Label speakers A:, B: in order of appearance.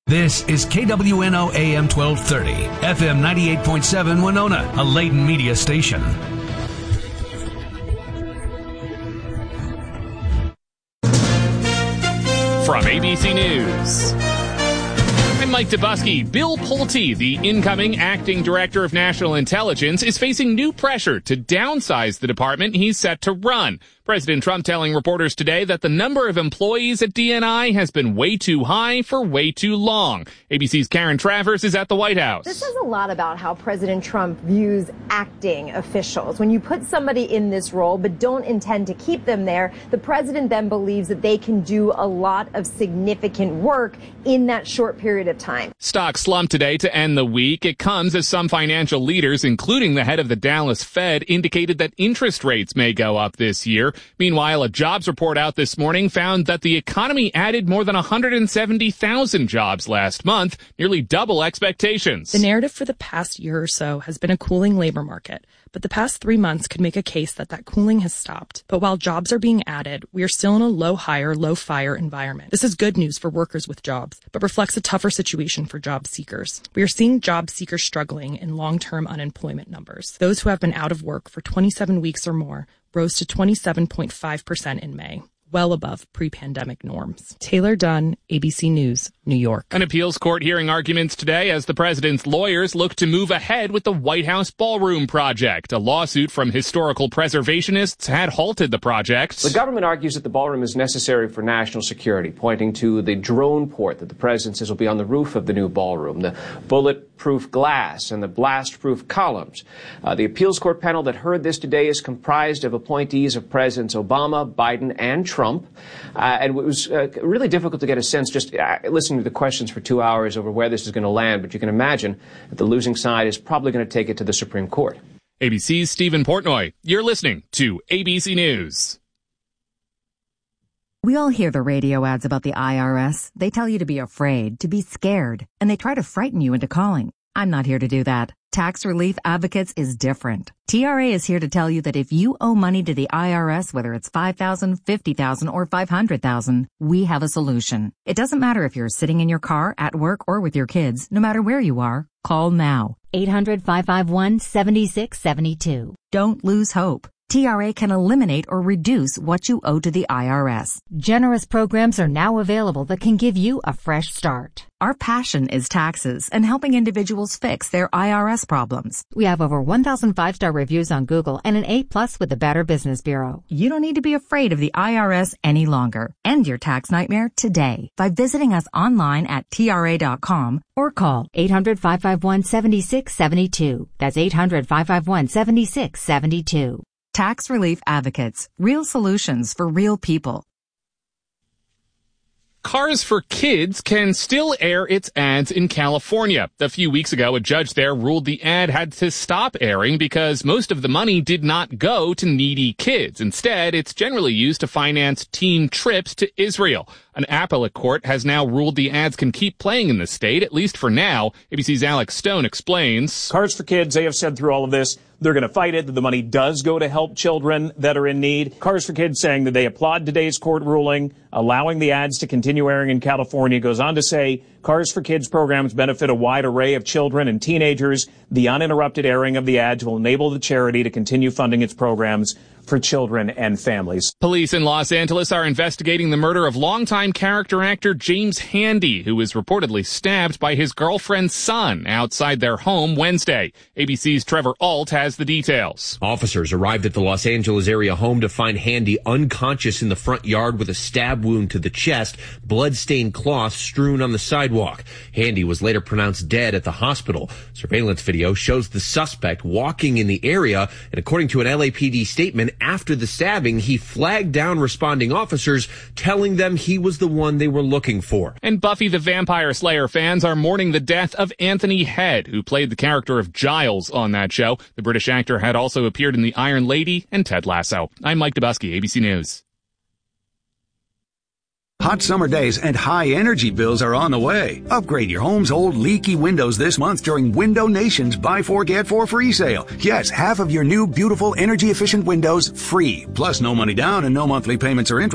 A: This is KWNO AM 1230, FM 98.7 Winona, a Layton media station.
B: From ABC News, I'm Mike Dubusky. Bill Pulte, the incoming acting director of national intelligence, is facing new pressure to downsize the department he's set to run. President Trump telling reporters today that the number of employees at DNI has been way too high for way too long. ABC's Karen Travers is at the White House.
C: This says a lot about how President Trump views acting officials. When you put somebody in this role but don't intend to keep them there, the president then believes that they can do a lot of significant work in that short period of time.
B: Stocks slumped today to end the week. It comes as some financial leaders, including the head of the Dallas Fed, indicated that interest rates may go up this year. Meanwhile, a jobs report out this morning found that the economy added more than 170,000 jobs last month, nearly double expectations.
D: The narrative for the past year or so has been a cooling labor market, but the past 3 months could make a case that cooling has stopped. But while jobs are being added, we are still in a low hire, low fire environment. This is good news for workers with jobs, but reflects a tougher situation for job seekers. We are seeing job seekers struggling in long-term unemployment numbers. Those who have been out of work for 27 weeks or more rose to 27.5% in May, well above pre-pandemic norms. Taylor Dunn, ABC News, New York.
B: An appeals court hearing arguments today as the president's lawyers look to move ahead with the White House Ballroom project. A lawsuit from historical preservationists had halted the project.
E: The government argues that the ballroom is necessary for national security, pointing to the drone port that the president says will be on the roof of the new ballroom, the bulletproof glass and the blast-proof columns. The appeals court panel that heard this today is comprised of appointees of Presidents Obama, Biden, and Trump. And it was really difficult to get a sense just listening to the questions for 2 hours over where this is going to land. But you can imagine that the losing side is probably going to take it to the Supreme Court.
B: ABC's Stephen Portnoy. You're listening to ABC News.
F: We all hear the radio ads about the IRS. They tell you to be afraid, to be scared, and they try to frighten you into calling. I'm not here to do that. Tax Relief Advocates is different. TRA is here to tell you that if you owe money to the IRS, whether it's $5,000, $50,000, or $500,000, we have a solution. It doesn't matter if you're sitting in your car, at work, or with your kids. No matter where you are, call now.
G: 800-551-7672.
F: Don't lose hope. TRA can eliminate or reduce what you owe to the IRS.
G: Generous programs are now available that can give you a fresh start.
F: Our passion is taxes and helping individuals fix their IRS problems.
G: We have over 1,000 5-star reviews on Google and an A+ with the Better Business Bureau.
F: You don't need to be afraid of the IRS any longer. End your tax nightmare today by visiting us online at TRA.com or call
G: 800-551-7672. That's 800-551-7672.
F: Tax Relief Advocates. Real solutions for real people.
B: Cars for Kids can still air its ads in California. A few weeks ago, a judge there ruled the ad had to stop airing because most of the money did not go to needy kids. Instead, it's generally used to finance teen trips to Israel. An appellate court has now ruled the ads can keep playing in the state, at least for now. ABC's Alex Stone explains.
H: Cars for Kids, they have said through all of this, they're going to fight it, that the money does go to help children that are in need. Cars for Kids saying that they applaud today's court ruling, allowing the ads to continue airing in California. Goes on to say Cars for Kids programs benefit a wide array of children and teenagers. The uninterrupted airing of the ads will enable the charity to continue funding its programs for children and families.
B: Police in Los Angeles are investigating the murder of longtime character actor James Handy, who was reportedly stabbed by his girlfriend's son outside their home Wednesday. ABC's Trevor Alt has the details.
I: Officers arrived at the Los Angeles area home to find Handy unconscious in the front yard with a stab wound to the chest, blood-stained cloth strewn on the sidewalk. Handy was later pronounced dead at the hospital. Surveillance video shows the suspect walking in the area, and according to an LAPD statement, after the stabbing, he flagged down responding officers, telling them he was the one they were looking for.
B: And Buffy the Vampire Slayer fans are mourning the death of Anthony Head, who played the character of Giles on that show. The British actor had also appeared in The Iron Lady and Ted Lasso. I'm Mike Dubusky, ABC News.
A: Hot summer days and high energy bills are on the way. Upgrade your home's old leaky windows this month during Window Nation's Buy 4 Get 4 free sale. Yes, half of your new beautiful energy efficient windows free. Plus no money down and no monthly payments or interest.